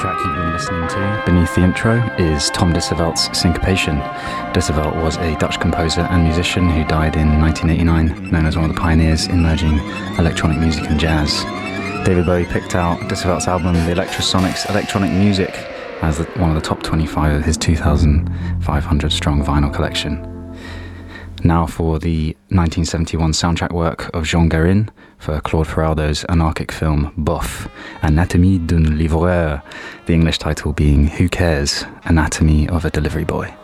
track you've been listening to beneath the intro is Tom Dissevelt's Syncopation. Dissevelt was a Dutch composer and musician who died in 1989, known as one of the pioneers in merging electronic music and jazz. David Bowie picked out Dissevelt's album The Electrosonics Electronic Music as one of the top 25 of his 2,500 strong vinyl collection. Now for the 1971 soundtrack work of Jean Guérin for Claude Faraldo's anarchic film Bof, Anatomie d'un livreur, the English title being Who Cares? Anatomy of a Delivery Boy.